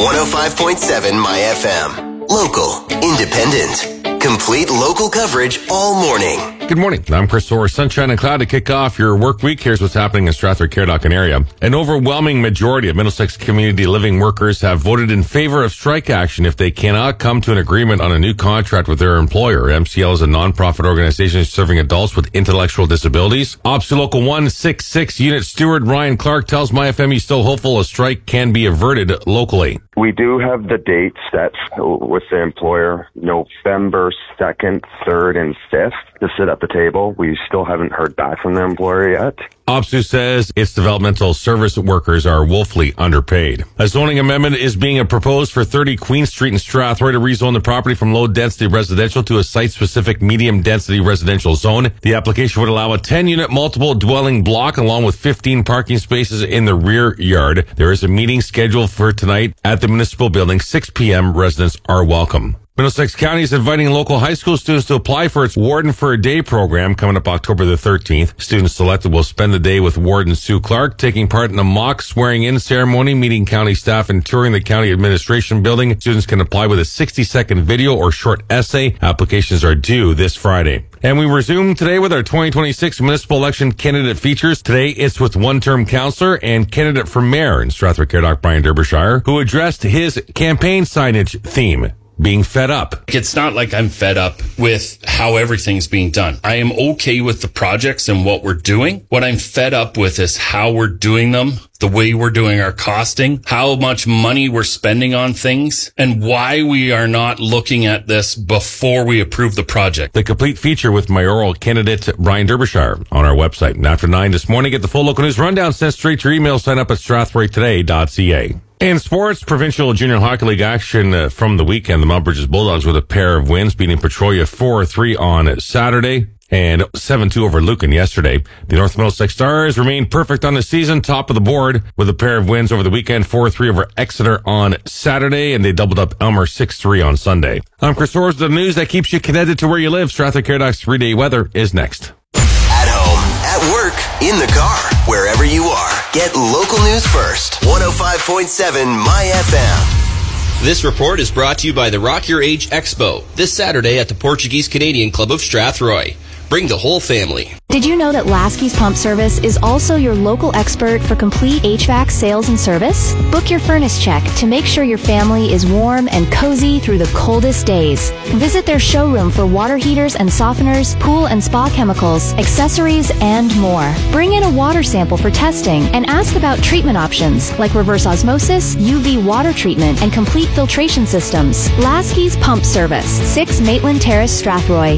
105.7 My FM. Local, independent, complete local coverage all morning. Good morning. I'm Chris Orr. Sunshine and cloud to kick off your work week. Here's what's happening in Stratford-Caredock area. An overwhelming majority of Middlesex community living workers have voted in favor of strike action if they cannot come to an agreement on a new contract with their employer. MCL is a non-profit organization serving adults with intellectual disabilities. OPSU Local 166 Unit Steward Ryan Clark tells MyFM he's still hopeful a strike can be averted locally. We do have the date set with the employer, November 2nd, 3rd, and 5th to sit at the table. We still haven't heard back from the employer yet. OPSU says its developmental service workers are woefully underpaid. A zoning amendment is being proposed for 30 Queen Street in Strathroy to rezone the property from low-density residential to a site-specific medium-density residential zone. The application would allow a 10-unit multiple dwelling block along with 15 parking spaces in the rear yard. There is a meeting scheduled for tonight at the municipal building, 6 p.m. Residents are welcome. Middlesex County is inviting local high school students to apply for its Warden for a Day program coming up October the 13th. Students selected will spend the day with Warden Sue Clark, taking part in a mock swearing-in ceremony, meeting county staff, and touring the county administration building. Students can apply with a 60-second video or short essay. Applications are due this Friday. And we resume today with our 2026 municipal election candidate features. Today, it's with one-term councillor and candidate for mayor in Stratford-Caredock, Brian Derbyshire, who addressed his campaign signage theme. Being fed up. It's not like I'm fed up with how everything's being done. I am okay with the projects and what we're doing. What I'm fed up with is how we're doing them, the way we're doing our costing, how much money we're spending on things, and why we are not looking at this before we approve the project. The complete feature with mayoral candidate Brian Derbyshire on our website. And after 9 this morning, get the full local news rundown sent straight to your email. Sign up at strathroytoday.ca. In sports, provincial junior hockey league action from the weekend. The Mount Bridges Bulldogs with a pair of wins, beating Petrolia 4-3 on Saturday and 7-2 over Lucan yesterday. The North Middlesex Stars remained perfect on the season, top of the board with a pair of wins over the weekend, 4-3 over Exeter on Saturday, and they doubled up Elmer 6-3 on Sunday. I'm Chris Orr. The news that keeps you connected to where you live. Stratford-Caredock's 3-day weather is next. At home, at work, in the car, wherever you are. Get local news first. 105.7 My FM. This report is brought to you by the Rock Your Age Expo, this Saturday at the Portuguese Canadian Club of Strathroy. Bring the whole family. Did you know that Lasky's Pump Service is also your local expert for complete HVAC sales and service? Book your furnace check to make sure your family is warm and cozy through the coldest days. Visit their showroom for water heaters and softeners, pool and spa chemicals, accessories, and more. Bring in a water sample for testing and ask about treatment options like reverse osmosis, UV water treatment, and complete filtration systems. Lasky's Pump Service, 6 Maitland Terrace, Strathroy,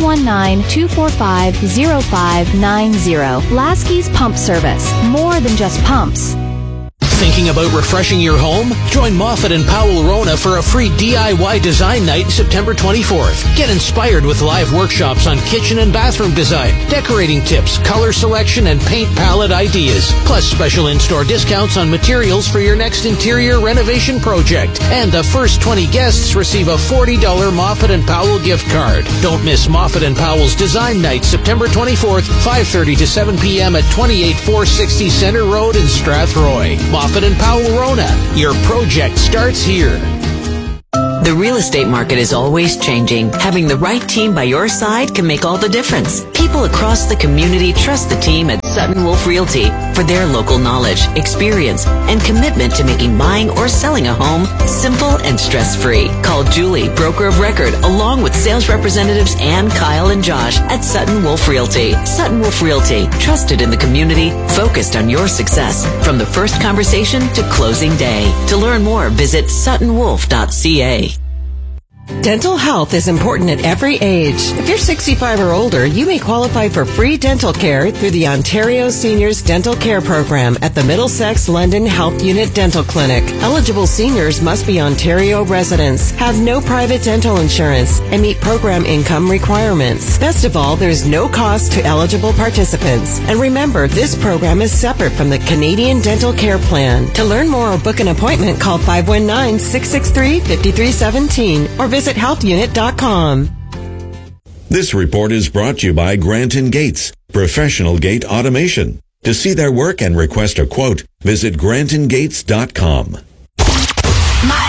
519-245-0590. Lasky's Pump Service. More than just pumps. Thinking about refreshing your home? Join Moffat and Powell Rona for a free DIY design night September 24th. Get inspired with live workshops on kitchen and bathroom design, decorating tips, color selection, and paint palette ideas. Plus special in-store discounts on materials for your next interior renovation project. And the first 20 guests receive a $40 Moffat and Powell gift card. Don't miss Moffat and Powell's design night September 24th, 5:30 to 7 p.m. at 28460 Center Road in Strathroy. Moffat and Powell Rona. Your project starts here. The real estate market is always changing. Having the right team by your side can make all the difference. People across the community trust the team at Sutton Wolf Realty for their local knowledge, experience, and commitment to making buying or selling a home simple and stress-free. Call Julie, broker of record, along with sales representatives Ann, Kyle, and Josh at Sutton Wolf Realty. Sutton Wolf Realty, trusted in the community, focused on your success from the first conversation to closing day. To learn more, visit suttonwolf.ca. Dental health is important at every age. If you're 65 or older, you may qualify for free dental care through the Ontario Seniors Dental Care Program at the Middlesex London Health Unit Dental Clinic. Eligible seniors must be Ontario residents, have no private dental insurance, and meet program income requirements. Best of all, there's no cost to eligible participants. And remember, this program is separate from the Canadian Dental Care Plan. To learn more or book an appointment, call 519-663-5317 or visit healthunit.com. This report is brought to you by Granton Gates, professional gate automation. To see their work and request a quote, visit grantongates.com. My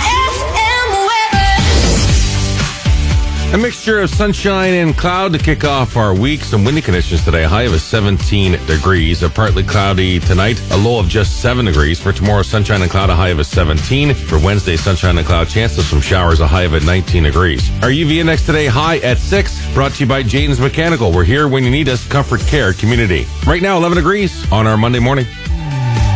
A mixture of sunshine and cloud to kick off our week. Some windy conditions today. A high of 17 degrees. A partly cloudy tonight. A low of just 7 degrees. For tomorrow, sunshine and cloud. A high of 17. For Wednesday, sunshine and cloud. Chance of some showers. A high of 19 degrees. Our UV index today, high at 6. Brought to you by Jaden's Mechanical. We're here when you need us. Comfort Care Community. Right now, 11 degrees on our Monday morning.